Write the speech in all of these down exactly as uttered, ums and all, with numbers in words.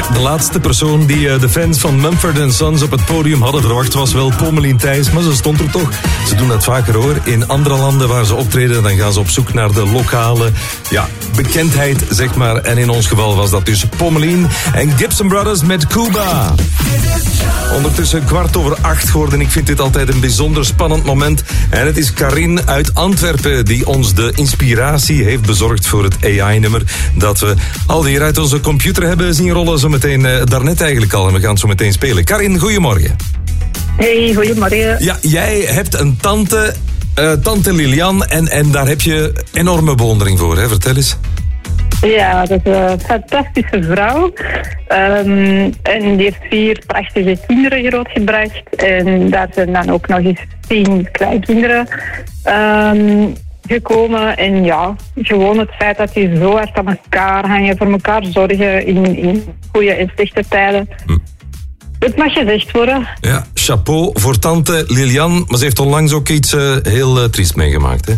de laatste persoon die uh, de fans van Mumford and Sons op het podium hadden verwacht was wel Pommelien Thijs, maar ze stond er toch. Ze doen dat vaker hoor. In andere landen waar ze optreden, dan gaan ze op zoek naar de lokale ja, bekendheid, zeg maar. En in ons geval was dat dus Pommelien en Gibson Brothers met Cuba. Ondertussen kwart over acht geworden. Ik vind dit altijd een bijzonder spannend moment. En het is Karin uit Antwerpen die ons de inspiratie heeft bezorgd voor het A I-nummer dat we alweer uit onze computer hebben zien rollen. Zo meteen, uh, daarnet eigenlijk al. En we gaan het zo meteen spelen. Karin, goedemorgen. Hey, goedemorgen. Ja, jij hebt een tante, uh, tante Lilian. En, en daar heb je enorme bewondering voor, hè? Vertel eens. Ja, dat is een fantastische vrouw. Um, en die heeft vier prachtige kinderen grootgebracht. En daar zijn dan ook nog eens tien kleinkinderen um, gekomen. En ja, gewoon het feit dat die zo hard aan elkaar hangen, voor elkaar zorgen in, in goede en slechte tijden. Hm. Het mag gezegd worden. Ja, chapeau voor tante Lilian. Maar ze heeft onlangs ook iets uh, heel uh, triest meegemaakt, hè?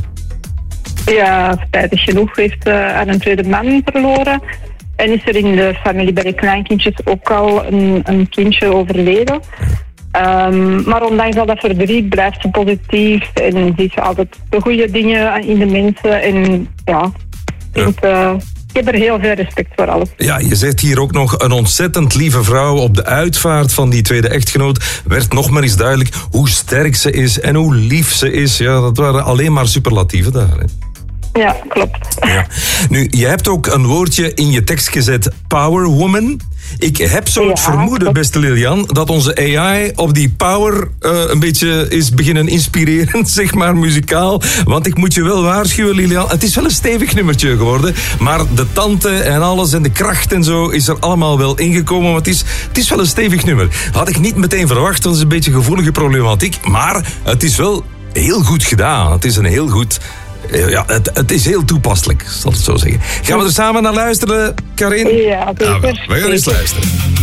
Ja, spijtig genoeg heeft uh, aan een tweede man verloren. En is er in de familie bij de kleinkindjes ook al een, een kindje overleden. Um, maar ondanks al dat verdriet blijft ze positief en ziet ze altijd de goede dingen in de mensen. En ja, ik, vind, uh, ik heb er heel veel respect voor alles. Ja, je zegt hier ook nog een ontzettend lieve vrouw. Op de uitvaart van die tweede echtgenoot werd nog maar eens duidelijk hoe sterk ze is en hoe lief ze is. Ja, dat waren alleen maar superlatieven daar, hè. Ja, klopt. Ja. Nu, je hebt ook een woordje in je tekst gezet, power woman. Ik heb zo het ja, vermoeden, klopt. Beste Lilian, dat onze A I op die power uh, een beetje is beginnen inspireren, zeg maar, muzikaal. Want ik moet je wel waarschuwen, Lilian, het is wel een stevig nummertje geworden, maar de tante en alles en de kracht en zo is er allemaal wel ingekomen, want het is, het is wel een stevig nummer. Had ik niet meteen verwacht, want het is een beetje gevoelige problematiek, maar het is wel heel goed gedaan. Het is een heel goed... Ja, het, het is heel toepasselijk, zal ik het zo zeggen. Gaan we er samen naar luisteren, Karin? Ja, zeker. Ja, we gaan eens luisteren.